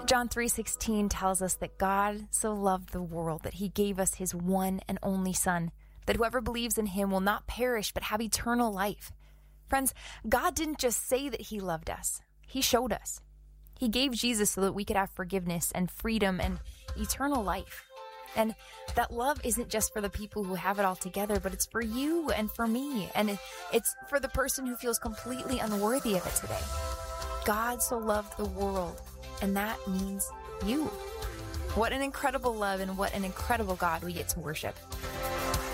John 3:16 tells us that God so loved the world that he gave us his one and only Son, that whoever believes in him will not perish but have eternal life. Friends, God didn't just say that he loved us. He showed us. He gave Jesus so that we could have forgiveness and freedom and eternal life. And that love isn't just for the people who have it all together, but it's for you and for me. And it's for the person who feels completely unworthy of it today. God so loved the world, and that means you. What an incredible love and what an incredible God we get to worship.